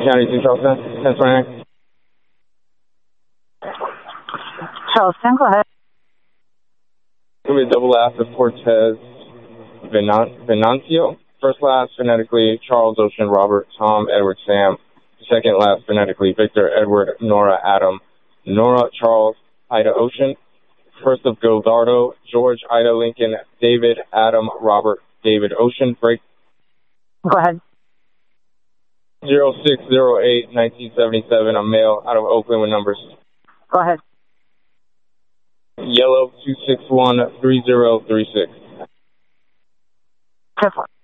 County, St. Charles, 1029. Charleston, go ahead. Give me a double last of Cortez Venancio. First last phonetically Charles Ocean Robert Tom Edward Sam. Second last phonetically Victor Edward Nora Adam Nora Charles Ida Ocean. First of Godardo George Ida Lincoln David Adam Robert David Ocean. Break. Go ahead. 0608-1977. A male out of Oakland with numbers. Go ahead. Yellow 261-3036. 10-4.